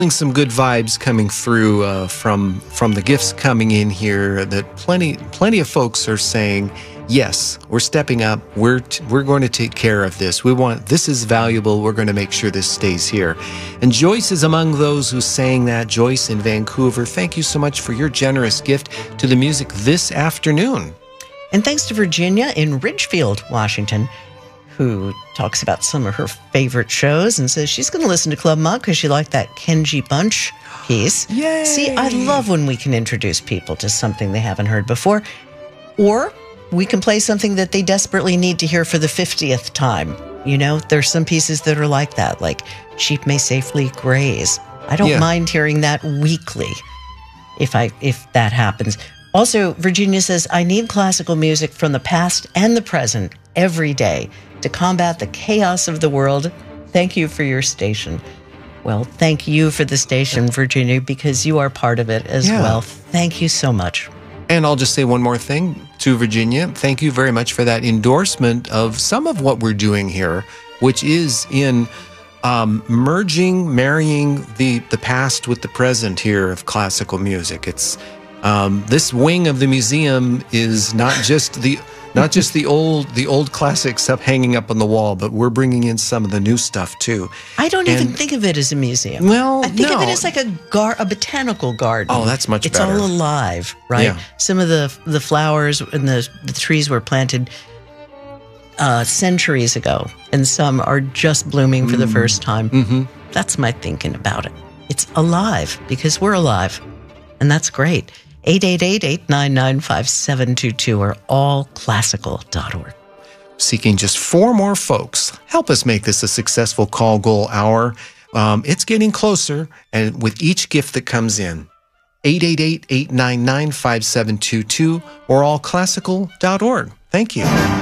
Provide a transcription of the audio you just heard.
Some good vibes coming through from the gifts coming in here. That plenty of folks are saying, yes, we're stepping up. We're going to take care of this. This is valuable. We're going to make sure this stays here. And Joyce is among those who's saying that. Joyce in Vancouver, thank you so much for your generous gift to the music this afternoon. And thanks to Virginia in Ridgefield, Washington, who talks about some of her favorite shows and says she's going to listen to Club Mug because she liked that Kenji Bunch piece. Yay! See, I love when we can introduce people to something they haven't heard before. Or we can play something that they desperately need to hear for the 50th time. You know, there's some pieces that are like that, like Sheep May Safely Graze. I don't mind hearing that weekly if that happens. Also, Virginia says, I need classical music from the past and the present every day to combat the chaos of the world. Thank you for your station. Well, thank you for the station, Virginia, because you are part of it as well. Thank you so much. And I'll just say one more thing to Virginia. Thank you very much for that endorsement of some of what we're doing here, which is in marrying the past with the present here of classical music. It's this wing of the museum is not just the old classics up hanging up on the wall, but we're bringing in some of the new stuff too. I don't even think of it as a museum. Well, I think of it as like a botanical garden. Oh, that's much better. It's all alive, right? Yeah. Some of the flowers and the trees were planted centuries ago, and some are just blooming for the first time. Mm-hmm. That's my thinking about it. It's alive because we're alive, and that's great. 888-899-5722 or allclassical.org. Seeking just 4 more folks. Help us make this a successful call goal hour. It's getting closer, and with each gift that comes in. 888-899-5722 or allclassical.org. Thank you.